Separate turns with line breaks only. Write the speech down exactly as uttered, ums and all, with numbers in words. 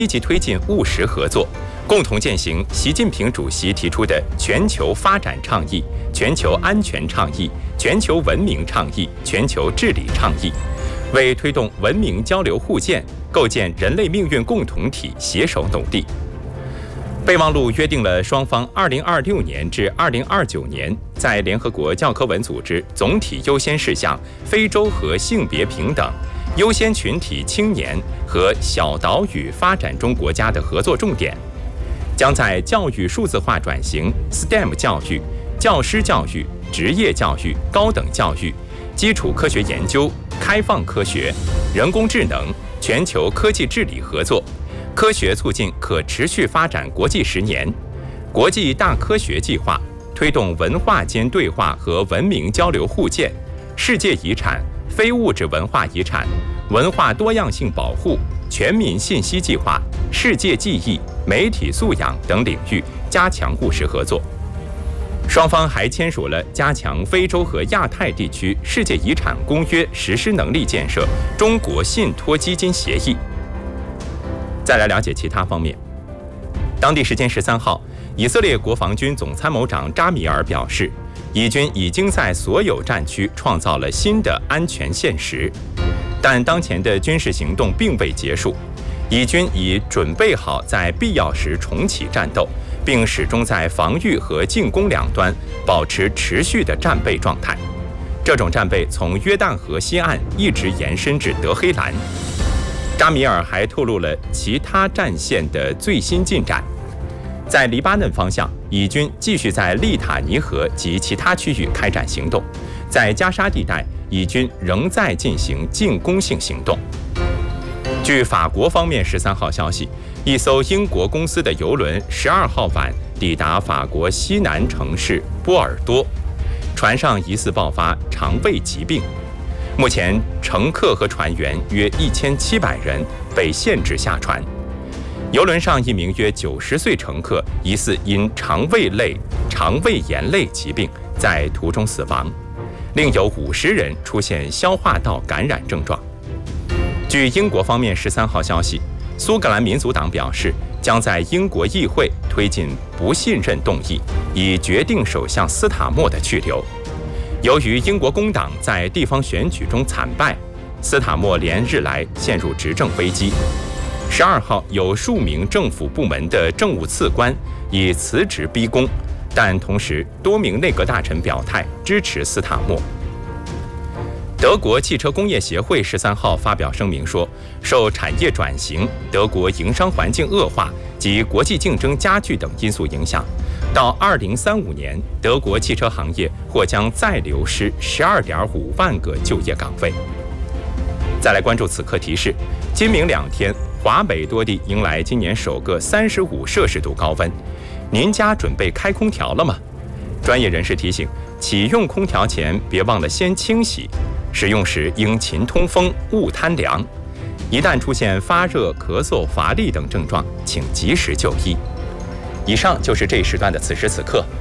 积极推进务实合作，共同践行习近平主席提出的全球发展倡议、全球安全倡议、全球文明倡议、全球治理倡议，为推动文明交流互鉴、构建人类命运共同体携手努力。备忘录约定了双方二零二六年至二零二九年在联合国教科文组织总体优先事项非洲和性别平等、优先群体青年和小岛屿发展中国家的合作重点，将在教育数字化转型、S T E M 教育、教师教育、职业教育、高等教育、基础科学研究、开放科学、人工智能、全球科技治理合作、科学促进可持续发展国际十年、国际大科学计划，推动文化间对话和文明交流互鉴、世界遗产、非物质文化遗产、文化多样性保护、全民信息计划、世界记忆、媒体素养等领域加强务实合作。双方还签署了加强非洲和亚太地区世界遗产公约实施能力建设中国信托基金协议。再来了解其他方面。当地时间十三号，以色列国防军总参谋长扎米尔表示，以军已经在所有战区创造了新的安全现实，但当前的军事行动并未结束，以军已准备好在必要时重启战斗，并始终在防御和进攻两端保持持续的战备状态。这种战备从约旦河西岸一直延伸至德黑兰。扎米尔还透露了其他战线的最新进展。在黎巴嫩方向，以军继续在利塔尼河及其他区域开展行动；在加沙地带，以军仍在进行进攻性行动。据法国方面十三号消息，一艘英国公司的邮轮十二号晚抵达法国西南城市波尔多，船上疑似爆发肠胃疾病。目前，乘客和船员约一千七百人被限制下船。邮轮上一名约九十岁乘客疑似因肠胃类肠胃炎类疾病在途中死亡，另有五十人出现消化道感染症状。据英国方面十三号消息，苏格兰民族党表示将在英国议会推进不信任动议，以决定首相斯塔默的去留。由于英国工党在地方选举中惨败，斯塔默连日来陷入执政危机。十二号，有数名政府部门的政务次官以辞职逼宫，但同时多名内阁大臣表态支持斯塔默。德国汽车工业协会十三号发表声明说，受产业转型、德国营商环境恶化及国际竞争加剧等因素影响，到二零三五年，德国汽车行业或将再流失十二点五万个就业岗位。再来关注此刻提示：今明两天，华北多地迎来今年首个三十五摄氏度高温。您家准备开空调了吗？专业人士提醒，启用空调前别忘了先清洗，使用时应勤通风，勿贪凉。一旦出现发热、咳嗽、乏力等症状，请及时就医。以上就是这一时段的此时此刻，